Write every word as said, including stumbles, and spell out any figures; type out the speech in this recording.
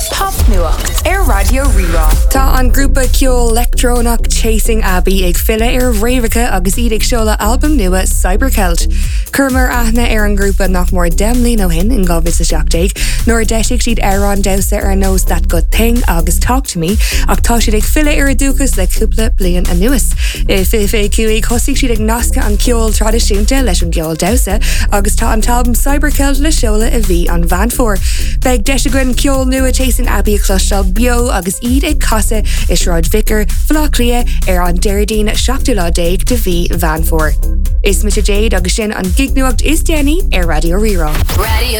Pop nuacht ar Radio Rirá. Tá an grúpa ceol electrónach Chasing Abbey ag fila ar Réireacha agus iad ag seola album nua Cybercelt. Curmar aithne ar an grúpa nach mór demlí nó hin in gábhid sa seachtaigh, nuair deisiigh siad Aaron Dowsa ar Knows That Good Thing agus Talk to Me, ach tá siad ag fila ar a dúchas le cúpla bliain a nuas. If if é cú ag thosaigh siad ag nasca an ceol tradiisiúnta leis an ceol Dowsa, agus tá an talbum Cybercelt le seola a bhí an bhain fór. Beg deisiagan ceol nua Chasing Abbey a clostal bio agus iad ag casa is Rod Vicker Flachlia ar an Deirdín seachtaí déag de bhí bhain fór. Is Mister Jade agus sin an gig nuacht is Jenny ar Radio Rirá. Radio